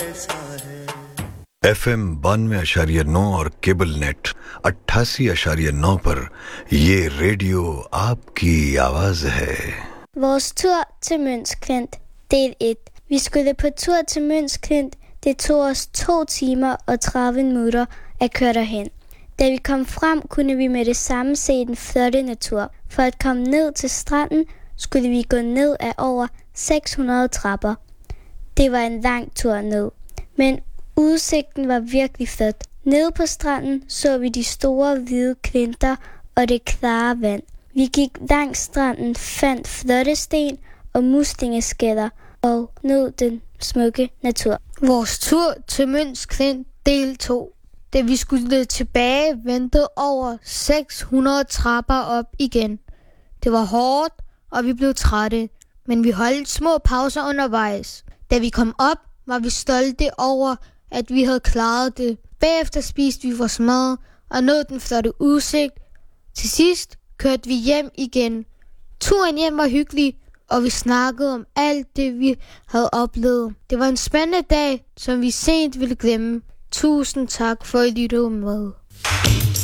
FM 92.9 और cable net 88.9 पर ये रेडियो आपकी आवाज है. Vores tur til Møns Klint, del 1. Vi skulle på tur til Møns Klint. Det tog os 2 timer og 30 minutter at køre derhen. Da vi kom frem, kunne vi med det samme se den flotte natur. For at komme ned til stranden, skulle vi gå ned af over 600 trapper. Det var en lang tur ned, men udsigten var virkelig flot. Nede på stranden så vi de store hvide klinter og det klare vand. Vi gik langs stranden, fandt flotte sten og muslingeskaller og nød den smukke natur. Vores tur til Møns Klint, del 2. Da vi skulle tilbage, ventede over 600 trapper op igen. Det var hårdt, og vi blev trætte, men vi holdt små pauser undervejs. Da vi kom op, var vi stolte over, at vi havde klaret det. Bagefter spiste vi vores mad og nåede den flotte udsigt. Til sidst kørte vi hjem igen. Turen hjem var hyggelig, og vi snakkede om alt det, vi havde oplevet. Det var en spændende dag, som vi sent ville glemme. Tusind tak for at lytte med.